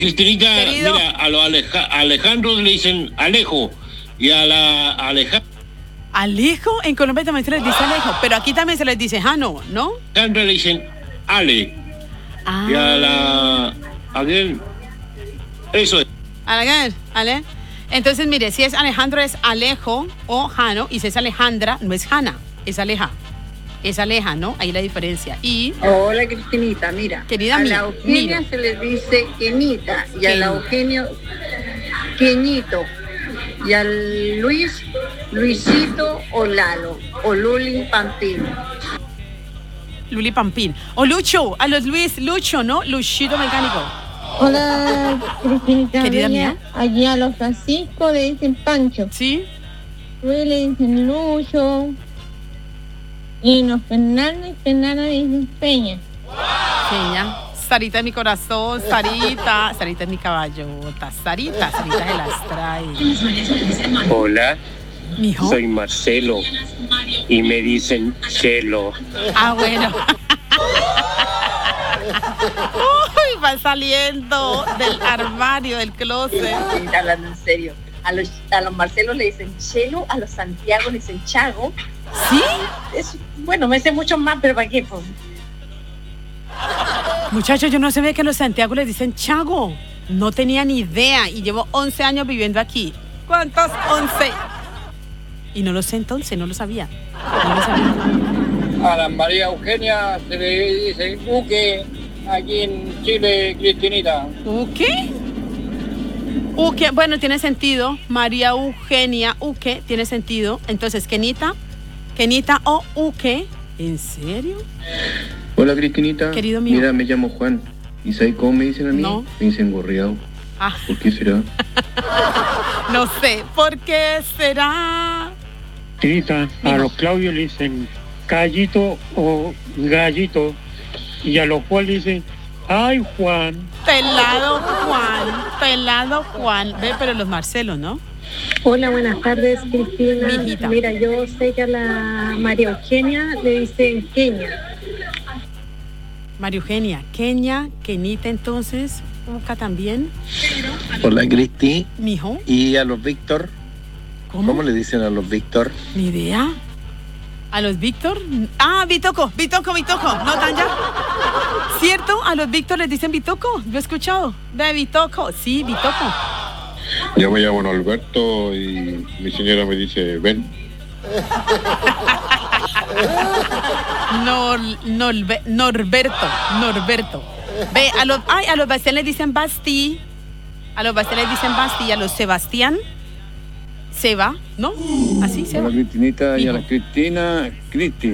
Cristinita, Querido. mira, a los Alejandros le dicen Alejo y a la Alejo, en Colombia también se les dice Alejo, pero aquí también se les dice Jano, ¿no? Alejandra le dicen Ale y a la aquel, eso es. Ale. Entonces, mire, si es Alejandro es Alejo o Jano, y si es Alejandra, no es Jana, es Aleja. Es Aleja, ¿no? Ahí la diferencia. Y... Hola, Cristinita, mira. Querida a mía, la Eugenia mira. se le dice Kenita y a la Eugenio Queñito. Y al Luis, Luisito o Lalo o Luli Pampín. Luli Pampín. O Lucho, a los Luis, Lucho, ¿no? Luchito Mecánico. Hola, Cristinita. Querida mía. Allí a los Francisco le dicen Pancho. ¿Sí? Luis le dicen Lucho. Y los Fernando y Fernanda le dicen Peña. Peña. Sarita de mi corazón, Sarita. Sarita es mi caballota. Sarita se las trae. Hola, ¿Mijo? soy Marcelo y me dicen Chelo. Ah, bueno. Uy, va saliendo del armario, del closet. Hablando en serio. A los Marcelos le dicen Chelo, a los Santiago le dicen Chago. ¿Sí? Bueno, me sé mucho más, pero ¿para qué? Pues, Muchachos, yo no sabía que a los Santiago les dicen Chago. No tenía ni idea y llevo 11 años viviendo aquí. ¿Cuántos? 11. Y no lo sé entonces, no lo sabía. No lo sabía. A la María Eugenia se le dice Uque, aquí en Chile, Cristinita. ¿Uque? Uque, bueno, tiene sentido. María Eugenia, Uque, tiene sentido. Entonces, Kenita o Uque. ¿En serio? Hola, Cristinita. Querido mío. Mira, me llamo Juan. ¿Y sabes cómo me dicen a mí? No. Me dicen gorreado. Ah, ¿Por qué será? no sé. ¿Por qué será? Cristinita, a los Claudios le dicen Callito o Gallito, y a los Juan le dicen ay, Juan. Pelado Juan. Ve, pero los Marcelos, ¿no? Hola, buenas tardes, Cristina. Mijita. Mira, yo sé que a la María Eugenia le dicen Queña. María Eugenia, Kenia, Kenita, entonces, Uca también. Hola, Cristi. Mijo, ¿Y a los Víctor? ¿Cómo le dicen a los Víctor? ni idea. ¿A los Víctor? Ah, Bitoco, ¿no tan ya? ¿Cierto? A los Víctor les dicen Bitoco, lo he escuchado. De Bitoco, sí, Bitoco. Yo me llamo Norberto y mi señora me dice ven. Norberto. Ve, a los Bastián les dicen Basti. A los Bastián les dicen Basti y a los Sebastián, Seba, ¿no? Así, Seba. A la Cristinita y a Hijo. la Cristina, Cristi.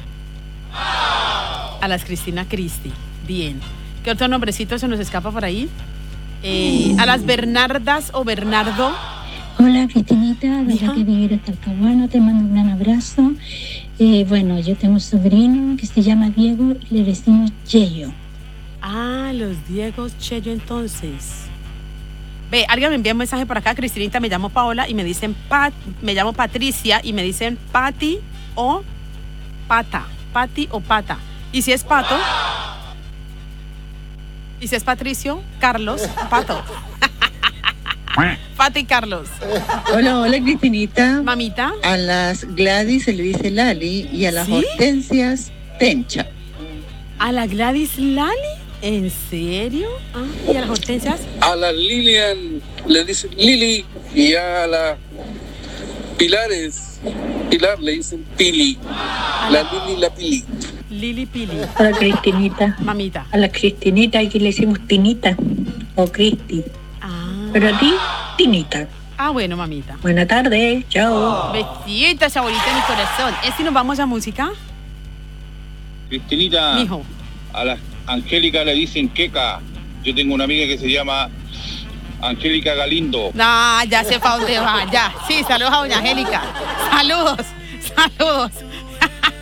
A las Cristina Cristi. Bien. ¿Qué otro nombrecito se nos escapa por ahí? A las Bernardas o Bernardo. Hola, Cristinita, Mija. desde que vivir hasta Talcahuano, te mando un gran abrazo. Bueno, yo tengo un sobrino que se llama Diego y le decimos Cheyo. Ah, los Diegos Cheyo entonces. Ve, alguien me envía un mensaje por acá, Cristinita, me llamo Paola y me dicen me llamo Patricia y me dicen Pati o Pata. Pati o Pata. Y si es Pato, y si es Patricio, Carlos, Pato. Pati y Carlos. Hola, Cristinita. Mamita. A las Gladys se le dice Lali y a las ¿Sí? Hortensias Tencha. ¿A la Gladys Lali? ¿En serio? Ah, ¿y a las Hortensias? A la Lilian le dicen Lili y a la Pilar le dicen Pili. La Lili, la Pili. Lili Pili. Hola, Cristinita. Mamita. A la Cristinita aquí le decimos Tinita o Cristi. Ah. Pero a ti, Tinita. Ah, bueno, mamita. Buenas tardes, chao. Besitos, abuelita de mi corazón. ¿Es si nos vamos a música? Cristinita, Mijo. a la Angélica le dicen Queca. Yo tengo una amiga que se llama Angélica Galindo. Ah, ya sé para dónde va, ya. Sí, saludos a doña Angélica. Saludos.